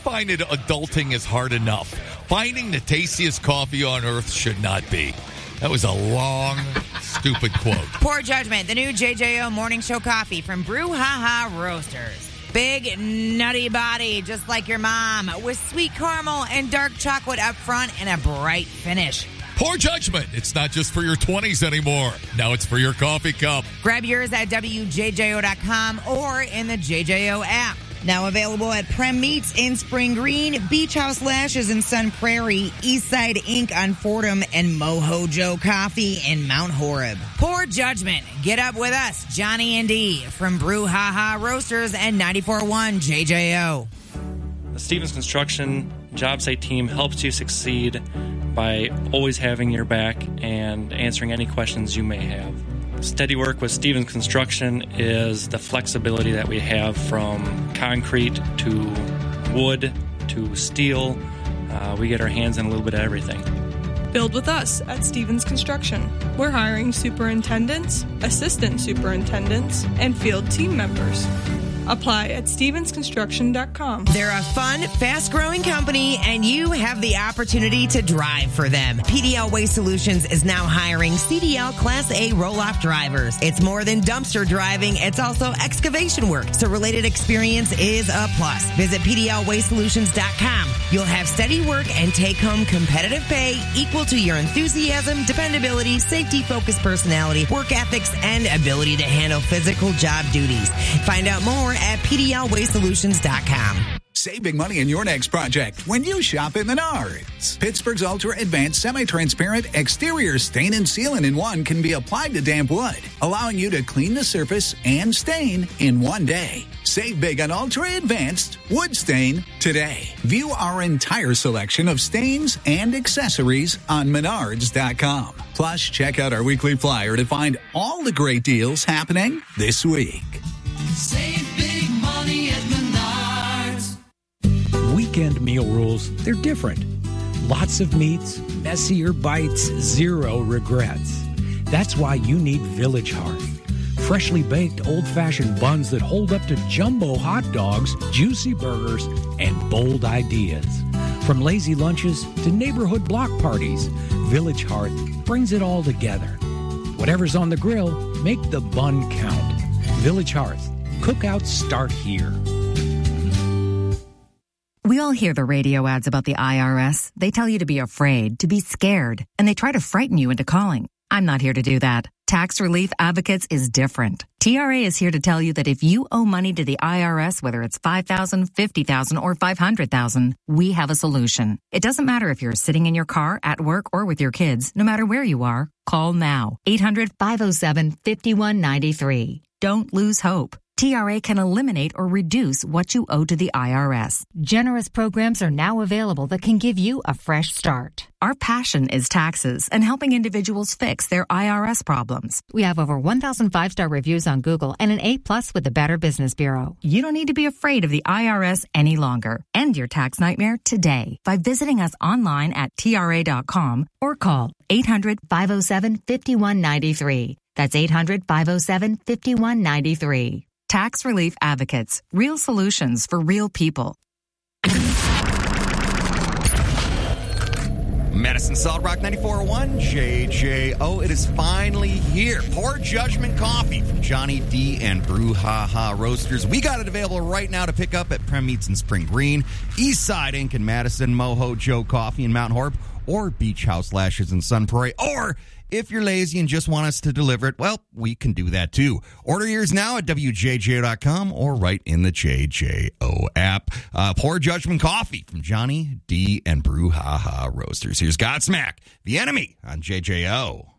find it adulting is hard enough. Finding the tastiest coffee on earth should not be. That was a long, stupid quote. Poor Judgment, the new JJO Morning Show coffee from Brew Ha Ha Roasters. Big, nutty body, just like your mom, with sweet caramel and dark chocolate up front and a bright finish. Poor Judgment. It's not just for your 20s anymore. Now it's for your coffee cup. Grab yours at WJJO.com or in the JJO app. Now available at Prem Meats in Spring Green, Beach House Lashes in Sun Prairie, Eastside Inc. on Fordham, and Moho Joe Coffee in Mount Horeb. Poor Judgment. Get up with us, Johnny and Dee, from Brew Ha Ha Roasters and 94.1 JJO. The Stevens Construction job site team helps you succeed by always having your back and answering any questions you may have. Steady work with Stevens Construction is the flexibility that we have from concrete to wood to steel. We get our hands in a little bit of everything. Build with us at Stevens Construction. We're hiring superintendents, assistant superintendents, and field team members. Apply at stevensconstruction.com. They're a fun, fast-growing company, and you have the opportunity to drive for them. PDL Waste Solutions is now hiring CDL Class A roll-off drivers. It's more than dumpster driving. It's also excavation work, so related experience is a plus. Visit PDLWasteSolutions.com. You'll have steady work and take-home competitive pay equal to your enthusiasm, dependability, safety-focused personality, work ethics, and ability to handle physical job duties. Find out more at PDLWasteSolutions.com. Save big money in your next project when you shop at Menards. Pittsburgh's ultra-advanced semi-transparent exterior stain and sealant-in-one can be applied to damp wood, allowing you to clean the surface and stain in one day. Save big on ultra-advanced wood stain today. View our entire selection of stains and accessories on Menards.com. Plus, check out our weekly flyer to find all the great deals happening this week. Save big money at Menards. Weekend meal rules, they're different. Lots of meats, messier bites, zero regrets. That's why you need Village Hearth. Freshly baked old-fashioned buns that hold up to jumbo hot dogs, juicy burgers, and bold ideas. From lazy lunches to neighborhood block parties, Village Hearth brings it all together. Whatever's on the grill, make the bun count. Village Hearth. Cookouts start here. We all hear the radio ads about the IRS. They tell you to be afraid, to be scared, and they try to frighten you into calling. I'm not here to do that. Tax Relief Advocates is different. TRA is here to tell you that if you owe money to the IRS, whether it's $5,000, $50,000, or $500,000, we have a solution. It doesn't matter if you're sitting in your car, at work, or with your kids. No matter where you are, call now. 800-507-5193. Don't lose hope. TRA can eliminate or reduce what you owe to the IRS. Generous programs are now available that can give you a fresh start. Our passion is taxes and helping individuals fix their IRS problems. We have over 1,000 5-star reviews on Google and an A+ with the Better Business Bureau. You don't need to be afraid of the IRS any longer. End your tax nightmare today by visiting us online at TRA.com or call 800-507-5193. That's 800-507-5193. Tax Relief Advocates. Real solutions for real people. Madison Solid Rock 94.1 JJO. It is finally here. Poor Judgment Coffee from Johnny D and Brew Ha Ha Roasters. We got it available right now to pick up at Prem Meats in Spring Green, Eastside Inc. in Madison, Moho Joe Coffee in Mount Horeb, or Beach House Lashes in Sun Prairie, or if you're lazy and just want us to deliver it, well, we can do that too. Order yours now at WJJO.com or right in the JJO app. Poor Judgment Coffee from Johnny D and Brew Ha Ha Roasters. Here's Godsmack, The Enemy on JJO.